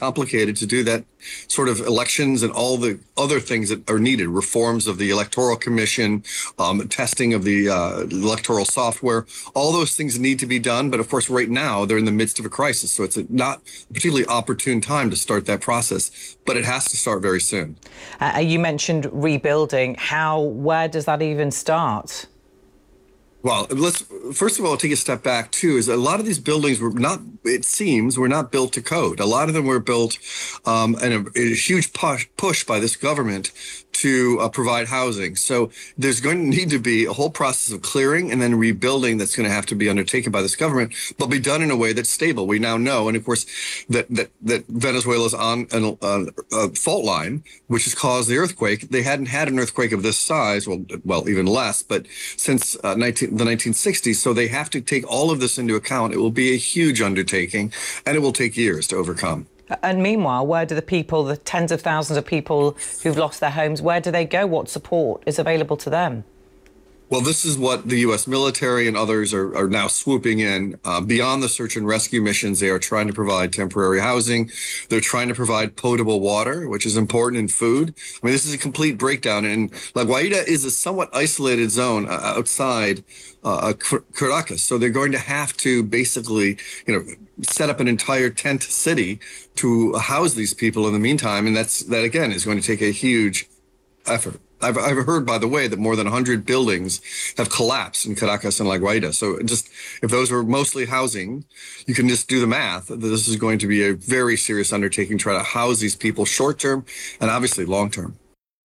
complicated to do that sort of elections and all the other things that are needed, reforms of the Electoral Commission, testing of the electoral software. All those things need to be done. But of course, right now, they're in the midst of a crisis. So it's not a particularly opportune time to start that process, but it has to start very soon. You mentioned rebuilding. Where does that even start? Well, let's first of all take a step back too. Is a lot of these buildings were not, it seems, were not built to code. A lot of them were built and a huge push by this government to provide housing. So there's going to need to be a whole process of clearing and then rebuilding that's going to have to be undertaken by this government, but be done in a way that's stable. We now know, and of course, that Venezuela is on a fault line, which has caused the earthquake. They hadn't had an earthquake of this size, well, even less, but since the 1960s. So they have to take all of this into account. It will be a huge undertaking, and it will take years to overcome. And meanwhile, where do the tens of thousands of people who've lost their homes, where do they go? What support is available to them? Well, this is what the U.S. military and others are now swooping in. Beyond the search and rescue missions, they are trying to provide temporary housing. They're trying to provide potable water, which is important, in food. I mean, this is a complete breakdown. And La Guaira is a somewhat isolated zone outside Caracas. So they're going to have to basically, set up an entire tent city to house these people in the meantime. And that again, is going to take a huge effort. I've heard, by the way, that more than 100 buildings have collapsed in Caracas and La Guaira. So just if those were mostly housing, you can just do the math. This is going to be a very serious undertaking, try to house these people short term and obviously long term.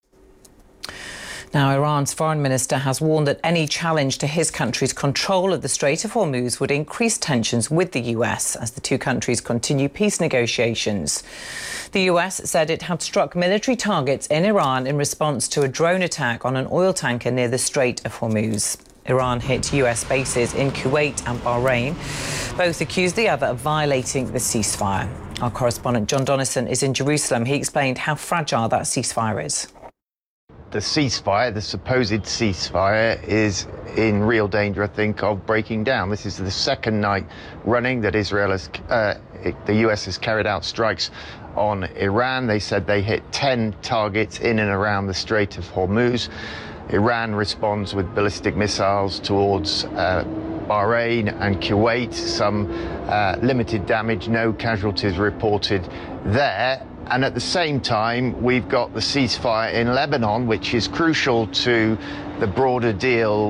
Now, Iran's foreign minister has warned that any challenge to his country's control of the Strait of Hormuz would increase tensions with the US as the two countries continue peace negotiations. The US said it had struck military targets in Iran in response to a drone attack on an oil tanker near the Strait of Hormuz. Iran hit US bases in Kuwait and Bahrain. Both accused the other of violating the ceasefire. Our correspondent John Donnison is in Jerusalem. He explained how fragile that ceasefire is. The ceasefire, the supposed ceasefire, is in real danger, I think, of breaking down. This is the second night running that the US has carried out strikes on Iran. They said they hit 10 targets in and around the Strait of Hormuz. Iran responds with ballistic missiles towards Bahrain and Kuwait. Some limited damage, no casualties reported there. And at the same time, we've got the ceasefire in Lebanon, which is crucial to the broader deal